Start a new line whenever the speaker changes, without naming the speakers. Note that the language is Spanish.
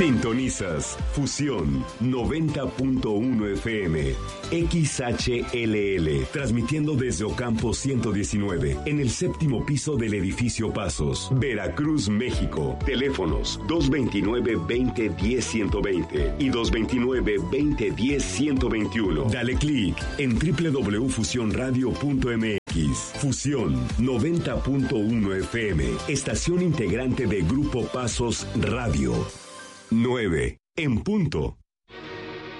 Sintonizas Fusión 90.1 FM, XHLL, transmitiendo desde Ocampo 119, en el séptimo piso del edificio Pasos, Veracruz, México. Teléfonos 229-2010-120 y 229-2010-121. Dale clic en www.fusionradio.mx. Fusión 90.1 FM, estación integrante de Grupo Pasos Radio. 9 en punto.